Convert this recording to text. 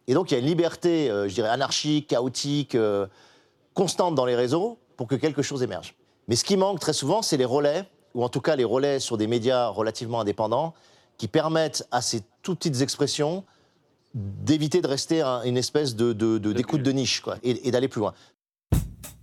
Et donc, il y a une liberté, je dirais, anarchique, chaotique, constante dans les réseaux pour que quelque chose émerge. Mais ce qui manque très souvent, c'est les relais, ou en tout cas les relais sur des médias relativement indépendants, qui permettent à ces toutes petites expressions d'éviter de rester une espèce d'écoute de niche, quoi, et d'aller plus loin.